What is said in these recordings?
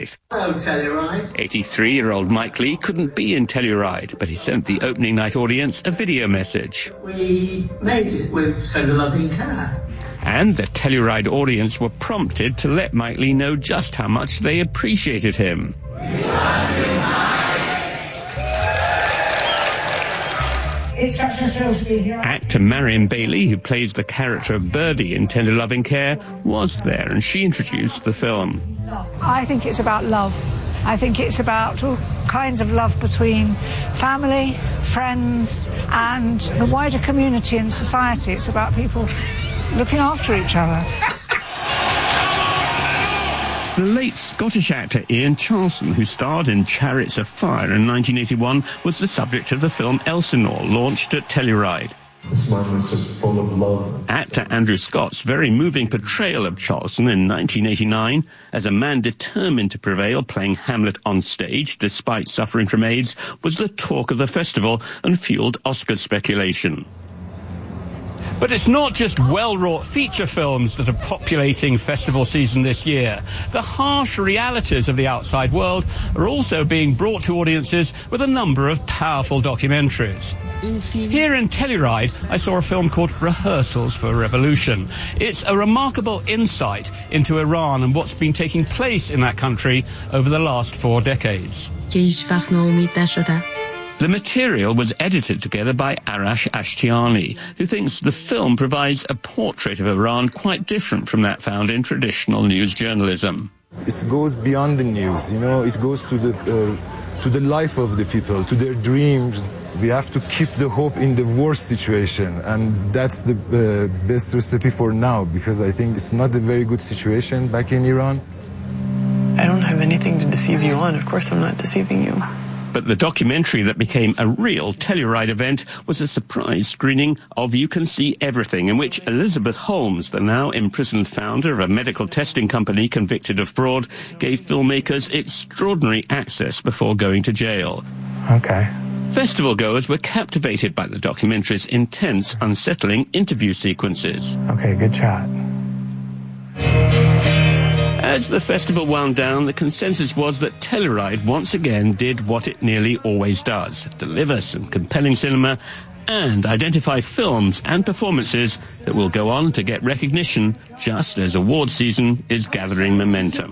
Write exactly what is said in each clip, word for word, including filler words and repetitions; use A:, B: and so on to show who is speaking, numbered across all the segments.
A: life.
B: Hello, Telluride.
A: eighty-three-year-old Mike Leigh couldn't be in Telluride, but he sent the opening night audience a video message.
B: We made it with Send a Loving Care.
A: And the Telluride audience were prompted to let Mike Leigh know just how much they appreciated him.
C: It's such a thrill to be here.
A: Actor Marion Bailey, who plays the character of Birdie in Tender Loving Care, was there, and she introduced the film.
C: I think it's about love. I think it's about all kinds of love between family, friends, and the wider community and society. It's about people looking after each other.
A: The late Scottish actor Ian Charleson, who starred in Chariots of Fire in nineteen eighty-one, was the subject of the film Elsinore, launched at Telluride.
D: This man was just full of love.
A: Actor Andrew Scott's very moving portrayal of Charleson in nineteen eighty-nine, as a man determined to prevail playing Hamlet on stage despite suffering from AIDS, was the talk of the festival and fueled Oscar speculation. But it's not just well-wrought feature films that are populating festival season this year. The harsh realities of the outside world are also being brought to audiences with a number of powerful documentaries. Here in Telluride, I saw a film called Rehearsals for Revolution. It's a remarkable insight into Iran and what's been taking place in that country over the last four decades. The material was edited together by Arash Ashtiani, who thinks the film provides a portrait of Iran quite different from that found in traditional news journalism.
E: It goes beyond the news, you know, it goes to the, uh, to the life of the people, to their dreams. We have to keep the hope in the worst situation, and that's the uh, best recipe for now, because I think it's not a very good situation back in Iran.
F: I don't have anything to deceive you on. Of course I'm not deceiving you.
A: But the documentary that became a real Telluride event was a surprise screening of You Can See Everything, in which Elizabeth Holmes, the now imprisoned founder of a medical testing company convicted of fraud, gave filmmakers extraordinary access before going to jail.
G: Okay.
A: Festival goers were captivated by the documentary's intense, unsettling interview sequences.
G: Okay, good chat.
A: As the festival wound down, the consensus was that Telluride once again did what it nearly always does: deliver some compelling cinema and identify films and performances that will go on to get recognition just as award season is gathering momentum.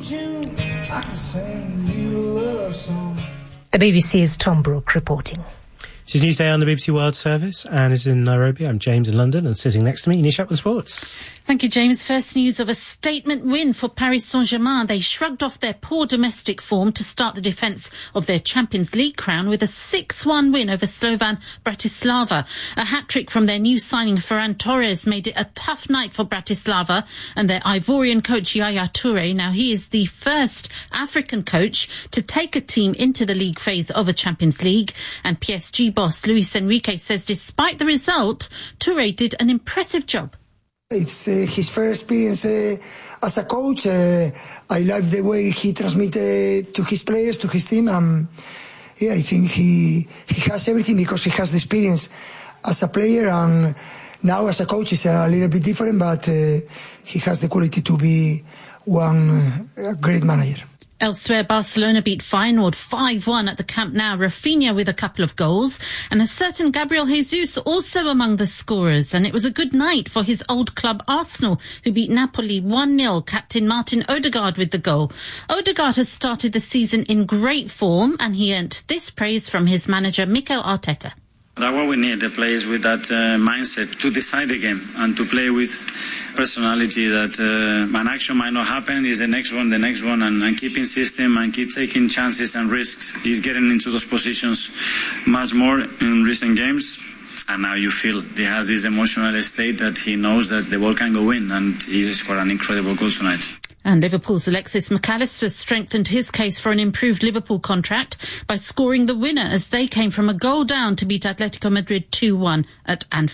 H: The B B C's Tom Brooke reporting.
I: This is Newsday on the B B C World Service. Anne is in Nairobi. I'm James in London, and sitting next to me, Nisha with the sports.
J: Thank you, James. First news of a statement win for Paris Saint-Germain. They shrugged off their poor domestic form to start the defence of their Champions League crown with a six one win over Slovan Bratislava. A hat-trick from their new signing Ferran Torres made it a tough night for Bratislava and their Ivorian coach Yaya Toure. Now, he is the first African coach to take a team into the league phase of a Champions League, and P S G boss Luis Enrique says despite the result, Toure did an impressive job.
K: It's uh, his first experience uh, as a coach. Uh, I love the way he transmitted to his players, to his team. Um, yeah, I think he he has everything because he has the experience as a player, and now as a coach is a little bit different, but uh, he has the quality to be one uh, great manager.
J: Elsewhere, Barcelona beat Feyenoord five one at the Camp Nou. Rafinha with a couple of goals, and a certain Gabriel Jesus also among the scorers. And it was a good night for his old club Arsenal, who beat Napoli one nil. Captain Martin Odegaard with the goal. Odegaard has started the season in great form, and he earned this praise from his manager Mikel Arteta.
L: That's what we need, the players with that uh, mindset to decide the game and to play with personality that uh, an action might not happen, is the next one, the next one, and, and keep insisting and keep taking chances and risks. He's getting into those positions much more in recent games. And now you feel he has this emotional state that he knows that the ball can go in, and he scored an incredible goal tonight.
J: And Liverpool's Alexis McAllister strengthened his case for an improved Liverpool contract by scoring the winner as they came from a goal down to beat Atletico Madrid two one at Anfield.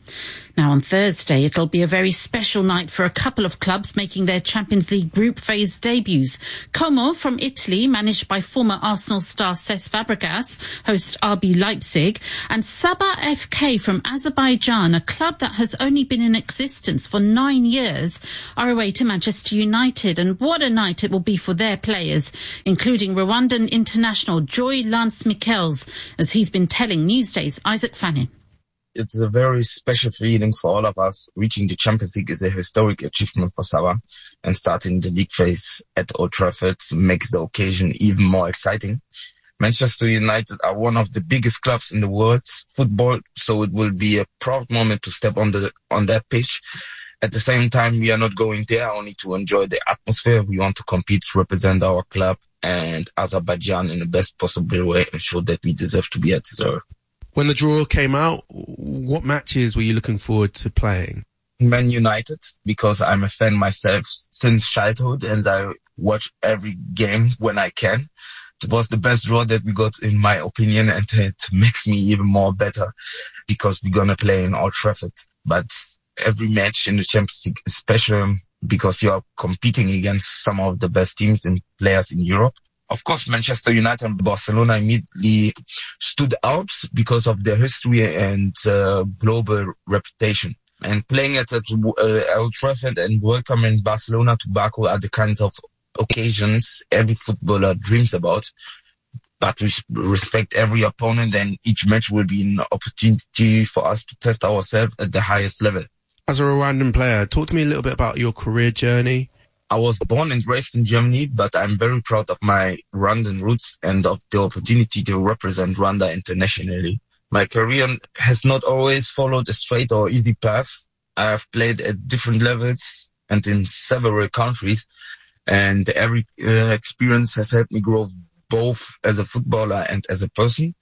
J: Now, on Thursday, it'll be a very special night for a couple of clubs making their Champions League group phase debuts. Como from Italy, managed by former Arsenal star Cesc Fabregas, host R B Leipzig, and Sabah F K from Azerbaijan, a club that has only been in existence for nine years, are away to Manchester United. And what a night it will be for their players, including Rwandan international Joy Lance Michels, as he's been telling Newsday's Isaac Fannin.
G: It's a very special feeling for all of us. Reaching the Champions League is a historic achievement for Sabah, and starting the league phase at Old Trafford makes the occasion even more exciting. Manchester United are one of the biggest clubs in the world's football, so it will be a proud moment to step on the on that pitch. At the same time, we are not going there only to enjoy the atmosphere. We want to compete to represent our club and Azerbaijan in the best possible way and show that we deserve to be at zero.
M: When the draw came out, what matches were you looking forward to playing?
G: Man United, because I'm a fan myself since childhood and I watch every game when I can. It was the best draw that we got, in my opinion, and it makes me even more better because we're going to play in Old Trafford. But every match in the Champions League is special because you're competing against some of the best teams and players in Europe. Of course, Manchester United and Barcelona immediately stood out because of their history and uh, global reputation. And playing at uh, Old Trafford and welcoming Barcelona to Baku are the kinds of occasions every footballer dreams about. But we respect every opponent, and each match will be an opportunity for us to test ourselves at the highest level.
M: As a Rwandan player, talk to me a little bit about your career journey.
G: I was born and raised in Germany, but I'm very proud of my Rwandan roots and of the opportunity to represent Rwanda internationally. My career has not always followed a straight or easy path. I have played at different levels and in several countries, and every uh, experience has helped me grow both as a footballer and as a person.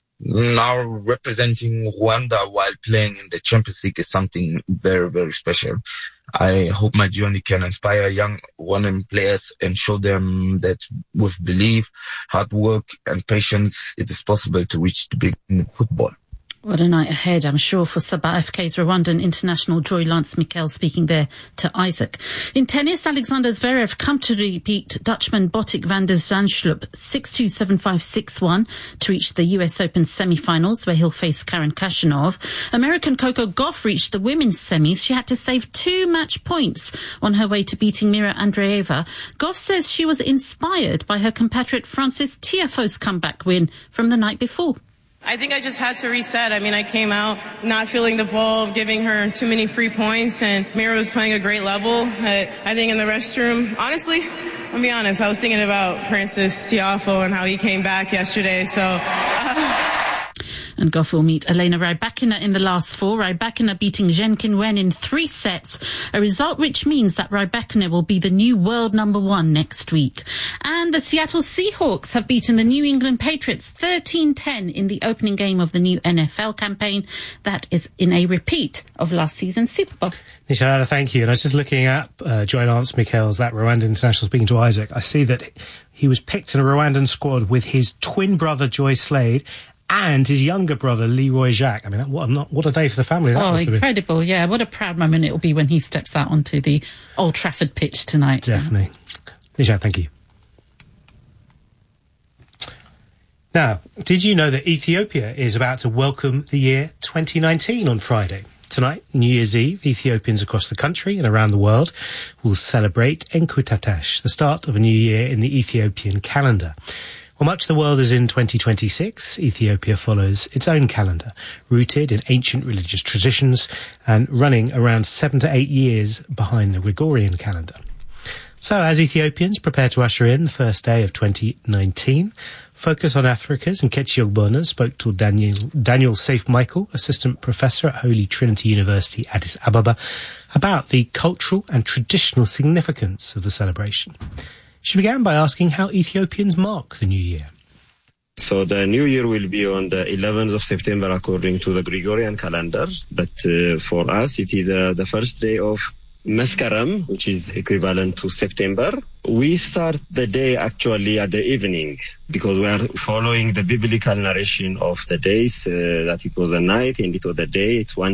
G: Now representing Rwanda while playing in the Champions League is something very, very special. I hope my journey can inspire young Rwandan players and show them that with belief, hard work and patience, it is possible to reach the big in football.
J: What a night ahead, I'm sure, for Sabah F K's Rwandan international Joy Lance Michels, speaking there to Isaac. In tennis, Alexander Zverev comfortably beat Dutchman Botic van der Zandschulp six two, seven five, six one to reach the U S Open semi-finals, where he'll face Karen Khachanov. American Coco Gauff reached the women's semis. She had to save two match points on her way to beating Mira Andreeva. Gauff says she was inspired by her compatriot Frances Tiafoe's comeback win from the night before.
N: I think I just had to reset. I mean, I came out not feeling the ball, giving her too many free points, and Mira was playing a great level. I, I think in the restroom, honestly, I'll be honest, I was thinking about Francis Tiafoe and how he came back yesterday, so... Uh,
J: And Gauff will meet Elena Rybakina in the last four. Rybakina beating Zheng Qinwen in three sets, a result which means that Rybakina will be the new world number one next week. And the Seattle Seahawks have beaten the New England Patriots thirteen ten in the opening game of the new N F L campaign. That is in a repeat of last season's Super Bowl.
I: Nisha, thank you. And I was just looking at uh, Joy Lance Michels, that Rwandan international, speaking to Isaac. I see that he was picked in a Rwandan squad with his twin brother, Joy Slade, and his younger brother, Leroy Jacques. I mean, what a, what a day for the family that
J: oh,
I: must have been.
J: Incredible, yeah. What a proud moment it will be when he steps out onto the Old Trafford pitch tonight.
I: Definitely. Nisha, thank you. Now, did you know that Ethiopia is about to welcome the year twenty nineteen on Friday? Tonight, New Year's Eve, Ethiopians across the country and around the world will celebrate Enkutatech, the start of a new year in the Ethiopian calendar. While much of the world is in twenty twenty-six, Ethiopia follows its own calendar, rooted in ancient religious traditions and running around seven to eight years behind the Gregorian calendar. So, as Ethiopians prepare to usher in the first day of twenty nineteen, Focus on Africa's Nkechi Ogbonna spoke to Daniel, Daniel Safe Michael, Assistant Professor at Holy Trinity University, Addis Ababa, about the cultural and traditional significance of the celebration. She began by asking how Ethiopians mark the new year.
O: So the new year will be on the eleventh of September according to the Gregorian calendar, but uh, for us it is uh, the first day of Maskaram, which is equivalent to September. We start the day actually at the evening because we are following the biblical narration of the days, uh, that it was a night and it was a day, it's one day.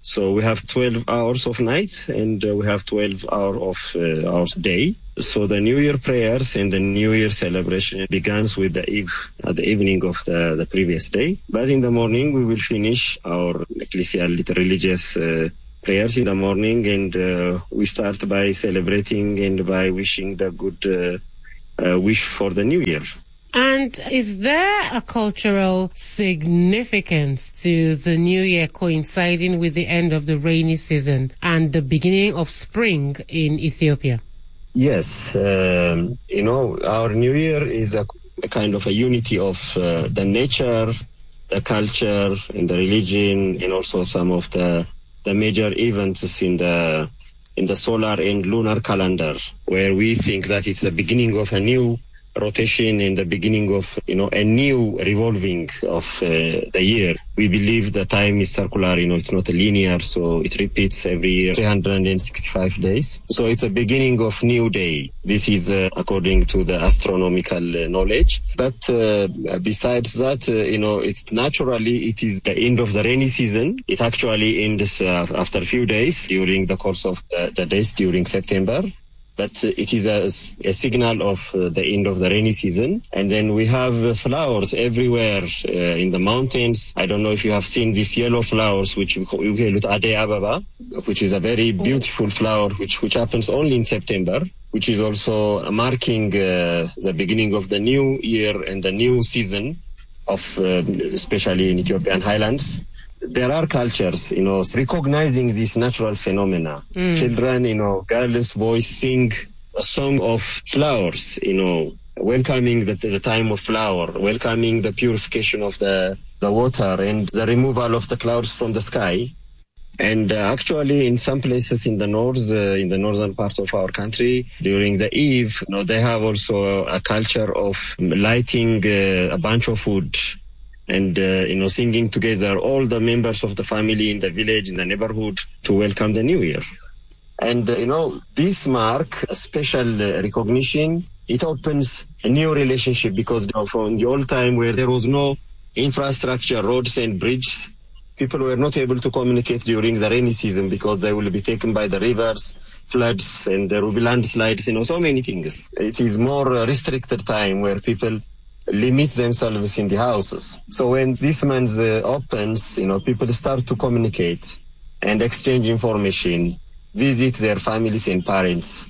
O: So we have twelve hours of night and uh, we have twelve hours of uh, hours day. So the New Year prayers and the New Year celebration begins with the eve at the evening of the, the previous day. But in the morning we will finish our ecclesial religious uh, prayers in the morning, and uh, we start by celebrating and by wishing the good uh, uh, wish for the New Year.
P: And is there a cultural significance to the New Year coinciding with the end of the rainy season and the beginning of spring in Ethiopia?
O: Yes, um, you know, our New Year is a, a kind of a unity of uh, the nature, the culture, and the religion, and also some of the the major events in the in the solar and lunar calendar, where we think that it's the beginning of a new rotation and the beginning of, you know, a new revolving of uh, the year. We believe the time is circular, you know, it's not linear, so it repeats every year, three hundred sixty-five days. So it's a beginning of new day. This is uh, according to the astronomical uh, knowledge. But uh, besides that, uh, you know, it's naturally, it is the end of the rainy season. It actually ends uh, after a few days during the course of the, the days during September. But uh, it is a, a signal of uh, the end of the rainy season. And then we have uh, flowers everywhere uh, in the mountains. I don't know if you have seen these yellow flowers, which we call Ade Ababa, which is a very beautiful flower, which, which happens only in September, which is also marking uh, the beginning of the new year and the new season of, uh, especially in Ethiopian highlands. There are cultures, you know, recognizing these natural phenomena. Mm. Children, you know, girls, boys sing a song of flowers, you know, welcoming the, the time of flower, welcoming the purification of the, the water and the removal of the clouds from the sky. And uh, actually, in some places in the north, uh, in the northern part of our country, during the eve, you know, they have also a culture of lighting uh, a bunch of wood. And, uh, you know, singing together, all the members of the family in the village, in the neighborhood, to welcome the new year. And, uh, you know, this mark a special uh, recognition. It opens a new relationship because, you know, from the old time where there was no infrastructure, roads and bridges, people were not able to communicate during the rainy season because they will be taken by the rivers, floods, and there will be landslides, you know, so many things. It is more restricted time where people limit themselves in the houses. So when this month uh, opens, you know, people start to communicate and exchange information, visit their families and parents.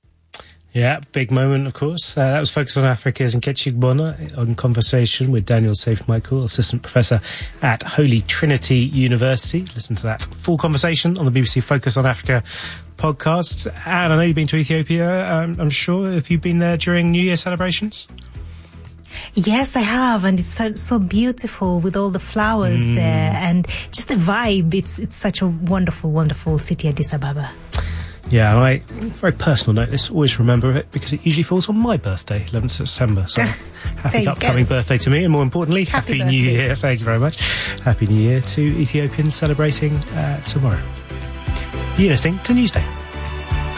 I: Yeah, big moment, of course. Uh, that was Focus on Africa's Nkechi Bona on conversation with Daniel Safe-Michael, Assistant Professor at Holy Trinity University. Listen to that full conversation on the B B C Focus on Africa podcast. And I know you've been to Ethiopia, um, I'm sure. Have you been there during New Year celebrations?
H: Yes, I have, and it's so, so beautiful with all the flowers mm. there, and just the vibe. It's it's such a wonderful, wonderful city, Addis Ababa.
I: Yeah, and I, very personal note, let's always remember it because it usually falls on my birthday, eleventh of September. So happy upcoming go. birthday to me, and more importantly, happy, happy New Year. Thank you very much. Happy New Year to Ethiopians celebrating uh, tomorrow. You're listening to Newsday.